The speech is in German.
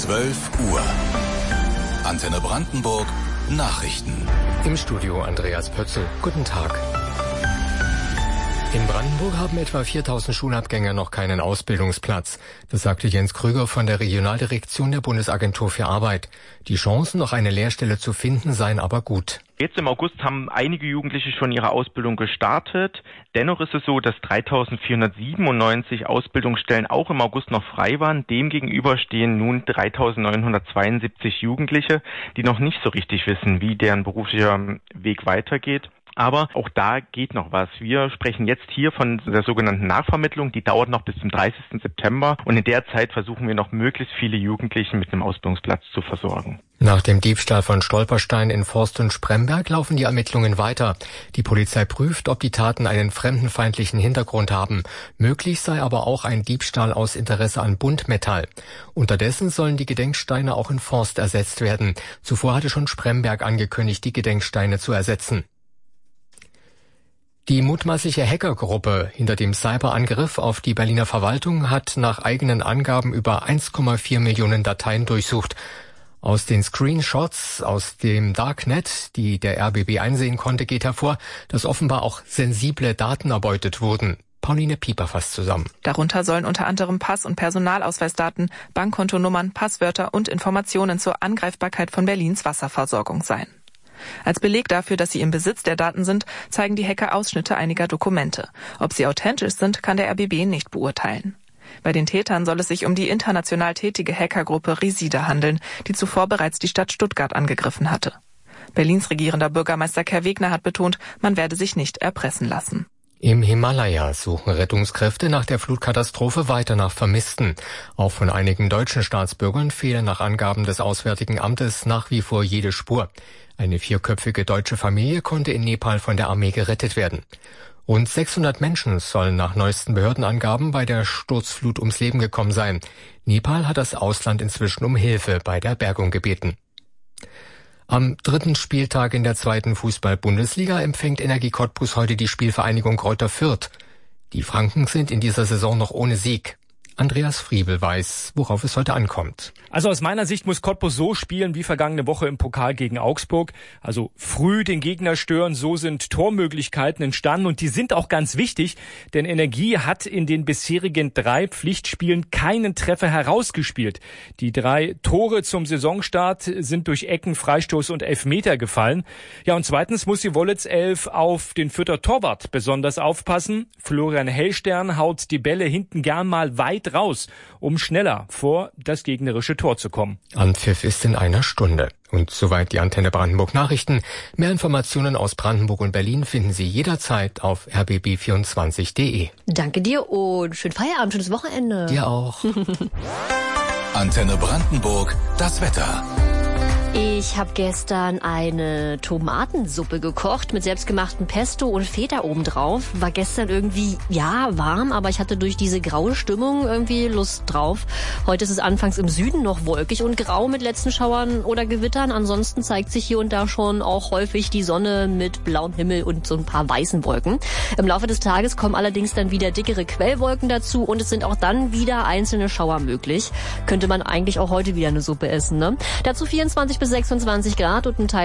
12 Uhr. Antenne Brandenburg Nachrichten. Im Studio Andreas Pötzl. Guten Tag. In Brandenburg haben etwa 4000 Schulabgänger noch keinen Ausbildungsplatz. Das sagte Jens Krüger von der Regionaldirektion der Bundesagentur für Arbeit. Die Chancen, noch eine Lehrstelle zu finden, seien aber gut. Jetzt im August haben einige Jugendliche schon ihre Ausbildung gestartet. Dennoch ist es so, dass 3497 Ausbildungsstellen auch im August noch frei waren. Demgegenüber stehen nun 3972 Jugendliche, die noch nicht so richtig wissen, wie deren beruflicher Weg weitergeht. Aber auch da geht noch was. Wir sprechen jetzt hier von der sogenannten Nachvermittlung. Die dauert noch bis zum 30. September. Und in der Zeit versuchen wir noch möglichst viele Jugendliche mit einem Ausbildungsplatz zu versorgen. Nach dem Diebstahl von Stolperstein in Forst und Spremberg laufen die Ermittlungen weiter. Die Polizei prüft, ob die Taten einen fremdenfeindlichen Hintergrund haben. Möglich sei aber auch ein Diebstahl aus Interesse an Buntmetall. Unterdessen sollen die Gedenksteine auch in Forst ersetzt werden. Zuvor hatte schon Spremberg angekündigt, die Gedenksteine zu ersetzen. Die mutmaßliche Hackergruppe hinter dem Cyberangriff auf die Berliner Verwaltung hat nach eigenen Angaben über 1,4 Millionen Dateien durchsucht. Aus den Screenshots aus dem Darknet, die der RBB einsehen konnte, geht hervor, dass offenbar auch sensible Daten erbeutet wurden. Pauline Pieper fasst zusammen. Darunter sollen unter anderem Pass- und Personalausweisdaten, Bankkontonummern, Passwörter und Informationen zur Angreifbarkeit von Berlins Wasserversorgung sein. Als Beleg dafür, dass sie im Besitz der Daten sind, zeigen die Hacker Ausschnitte einiger Dokumente. Ob sie authentisch sind, kann der RBB nicht beurteilen. Bei den Tätern soll es sich um die international tätige Hackergruppe Resida handeln, die zuvor bereits die Stadt Stuttgart angegriffen hatte. Berlins regierender Bürgermeister Kerr Wegner hat betont, man werde sich nicht erpressen lassen. Im Himalaya suchen Rettungskräfte nach der Flutkatastrophe weiter nach Vermissten. Auch von einigen deutschen Staatsbürgern fehlen nach Angaben des Auswärtigen Amtes nach wie vor jede Spur. Eine 4-köpfige deutsche Familie konnte in Nepal von der Armee gerettet werden. Rund 600 Menschen sollen nach neuesten Behördenangaben bei der Sturzflut ums Leben gekommen sein. Nepal hat das Ausland inzwischen um Hilfe bei der Bergung gebeten. Am 3. Spieltag in der 2. Fußball-Bundesliga empfängt Energie Cottbus heute die Spielvereinigung Greuther Fürth. Die Franken sind in dieser Saison noch ohne Sieg. Andreas Friebel weiß, worauf es heute ankommt. Also aus meiner Sicht muss Cottbus so spielen wie vergangene Woche im Pokal gegen Augsburg. Also früh den Gegner stören, so sind Tormöglichkeiten entstanden und die sind auch ganz wichtig, denn Energie hat in den bisherigen 3 Pflichtspielen keinen Treffer herausgespielt. Die 3 Tore zum Saisonstart sind durch Ecken, Freistoß und Elfmeter gefallen. Ja, und zweitens muss die Wollitz 11 auf den Fürther Torwart besonders aufpassen. Florian Hellstern haut die Bälle hinten gern mal weit raus, um schneller vor das gegnerische Tor zu kommen. Anpfiff ist in einer Stunde. Und soweit die Antenne Brandenburg Nachrichten. Mehr Informationen aus Brandenburg und Berlin finden Sie jederzeit auf rbb24.de. Danke dir und schönen Feierabend, schönes Wochenende. Dir auch. Antenne Brandenburg, das Wetter. Ich habe gestern eine Tomatensuppe gekocht mit selbstgemachtem Pesto und Feta obendrauf. War gestern irgendwie, ja, warm, aber ich hatte durch diese graue Stimmung irgendwie Lust drauf. Heute ist es anfangs im Süden noch wolkig und grau mit letzten Schauern oder Gewittern. Ansonsten zeigt sich hier und da schon auch häufig die Sonne mit blauem Himmel und so ein paar weißen Wolken. Im Laufe des Tages kommen allerdings dann wieder dickere Quellwolken dazu und es sind auch dann wieder einzelne Schauer möglich. Könnte man eigentlich auch heute wieder eine Suppe essen, ne? Dazu 24 bis 26 Grad und ein Teil